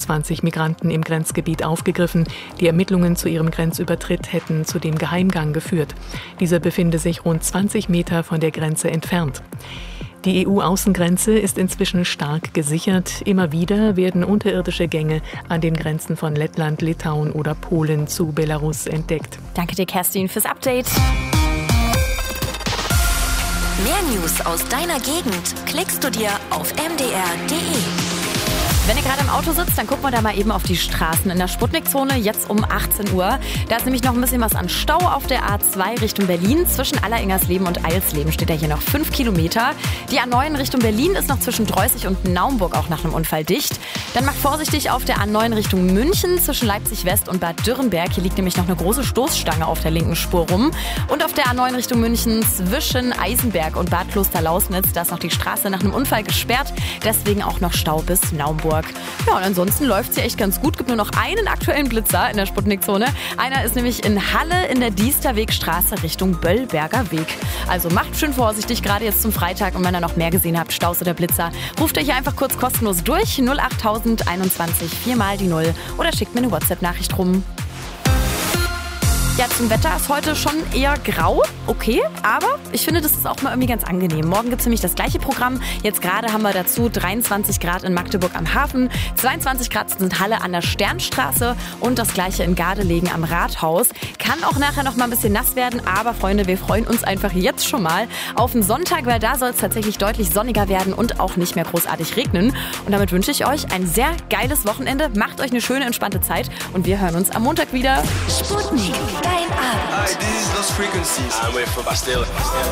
25 Migranten im Grenzgebiet aufgegriffen. Die Ermittlungen zu ihrem Grenzübertritt hätten zu dem Geheimgang geführt. Dieser befinde sich rund 20 Meter von der Grenze entfernt. Die EU-Außengrenze ist inzwischen stark gesichert. Immer wieder werden unterirdische Gänge an den Grenzen von Lettland, Litauen oder Polen zu Belarus entdeckt. Danke dir, Kerstin, fürs Update. Mehr News aus deiner Gegend klickst du dir auf mdr.de. Wenn ihr gerade im Auto sitzt, dann gucken wir da mal eben auf die Straßen in der Sputnik-Zone, jetzt um 18 Uhr. Da ist nämlich noch ein bisschen was an Stau auf der A2 Richtung Berlin. Zwischen Alleringsleben und Eilsleben steht ja hier noch 5 Kilometer. Die A9 Richtung Berlin ist noch zwischen Dreußig und Naumburg auch nach einem Unfall dicht. Dann macht vorsichtig auf der A9 Richtung München zwischen Leipzig West und Bad Dürrenberg. Hier liegt nämlich noch eine große Stoßstange auf der linken Spur rum. Und auf der A9 Richtung München zwischen Eisenberg und Bad Klosterlausnitz, da ist noch die Straße nach einem Unfall gesperrt. Deswegen auch noch Stau bis Naumburg. Ja, und ansonsten läuft sie echt ganz gut. Gibt nur noch einen aktuellen Blitzer in der Sputnik-Zone. Einer ist nämlich in Halle in der Diesterwegstraße Richtung Böllberger Weg. Also macht schön vorsichtig, gerade jetzt zum Freitag. Und wenn ihr noch mehr gesehen habt, Staus oder Blitzer, ruft euch hier einfach kurz kostenlos durch. 08000 21 4 mal die 0 oder schickt mir eine WhatsApp-Nachricht rum. Ja, zum Wetter ist heute schon eher grau, okay, aber ich finde, das ist auch mal irgendwie ganz angenehm. Morgen gibt es nämlich das gleiche Programm. Jetzt gerade haben wir dazu 23 Grad in Magdeburg am Hafen, 22 Grad sind Halle an der Sternstraße und das gleiche in Gardelegen am Rathaus. Kann auch nachher noch mal ein bisschen nass werden, aber Freunde, wir freuen uns einfach jetzt schon mal auf den Sonntag, weil da soll es tatsächlich deutlich sonniger werden und auch nicht mehr großartig regnen. Und damit wünsche ich euch ein sehr geiles Wochenende. Macht euch eine schöne, entspannte Zeit und wir hören uns am Montag wieder. Sputnik. Dein Abend. Hi, this is Lost Frequencies. I'm with Bastille.